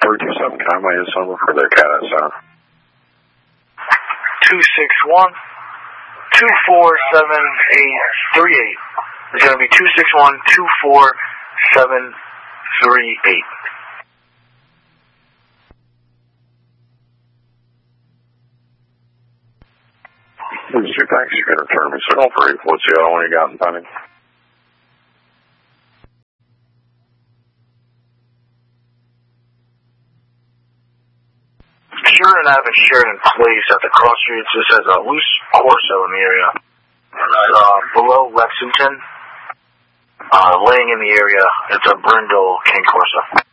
327, can I have my IS number for the Cat Center? 261-247-838. It's going to be 261-247-38. There's 2 tanks you can return me, signal for 8. What's the other one you got in pending? Sure and have insured in place at the cross streets. This has a loose Corso in the area. Below Lexington, laying in the area, it's a Brindle King Corso.